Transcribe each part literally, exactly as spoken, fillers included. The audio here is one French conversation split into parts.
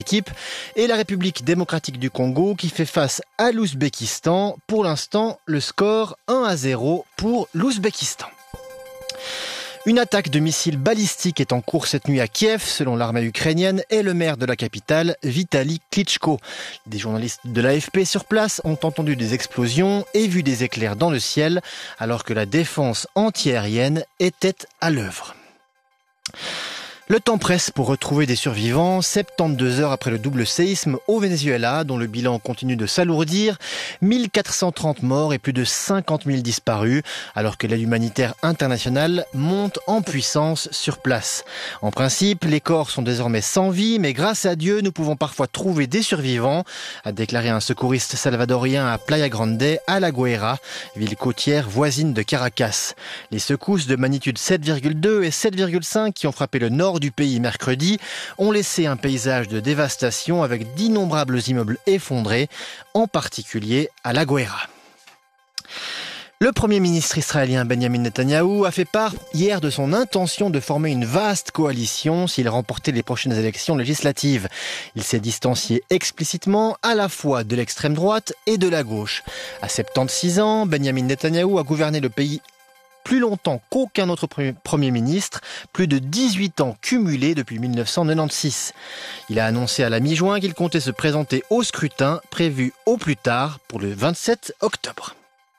équipe, et la République démocratique du Congo qui fait face à l'Ouzbékistan. Pour l'instant, le score un à zéro pour l'Ouzbékistan. Une attaque de missiles balistiques est en cours cette nuit à Kiev, selon l'armée ukrainienne et le maire de la capitale, Vitali Klitschko. Des journalistes de l'A F P sur place ont entendu des explosions et vu des éclairs dans le ciel, alors que la défense antiaérienne était à l'œuvre. Le temps presse pour retrouver des survivants, soixante-douze heures après le double séisme au Venezuela, dont le bilan continue de s'alourdir, mille quatre cent trente morts et plus de cinquante mille disparus, alors que l'aide humanitaire internationale monte en puissance sur place. En principe, les corps sont désormais sans vie, mais grâce à Dieu, nous pouvons parfois trouver des survivants, a déclaré un secouriste salvadorien à Playa Grande, à La Guaira, ville côtière voisine de Caracas. Les secousses de magnitude sept virgule deux et sept virgule cinq qui ont frappé le nord du pays mercredi ont laissé un paysage de dévastation avec d'innombrables immeubles effondrés, en particulier à La Guaira. Le Premier ministre israélien Benjamin Netanyahou a fait part hier de son intention de former une vaste coalition s'il remportait les prochaines élections législatives. Il s'est distancié explicitement à la fois de l'extrême droite et de la gauche. À soixante-seize ans, Benjamin Netanyahou a gouverné le pays plus longtemps qu'aucun autre Premier ministre, plus de dix-huit ans cumulés depuis mille neuf cent quatre-vingt-seize. Il a annoncé à la mi-juin qu'il comptait se présenter au scrutin prévu au plus tard pour le vingt-sept octobre.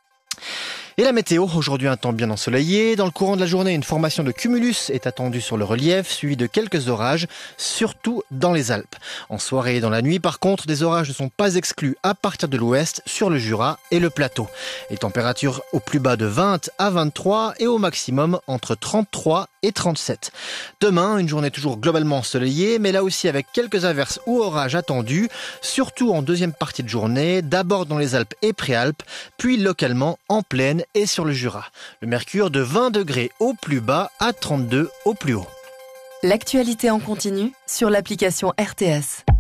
Et la météo, aujourd'hui un temps bien ensoleillé. Dans le courant de la journée, une formation de cumulus est attendue sur le relief, suivie de quelques orages, surtout dans les Alpes. En soirée et dans la nuit, par contre, des orages ne sont pas exclus à partir de l'ouest, sur le Jura et le plateau. Les températures au plus bas de vingt à vingt-trois et au maximum entre trente-trois et trente-sept. Demain, une journée toujours globalement ensoleillée, mais là aussi avec quelques averses ou orages attendus, surtout en deuxième partie de journée, d'abord dans les Alpes et Préalpes, puis localement en plaine et sur le Jura. Le mercure de vingt degrés au plus bas à trente-deux au plus haut. L'actualité en continu sur l'application R T S.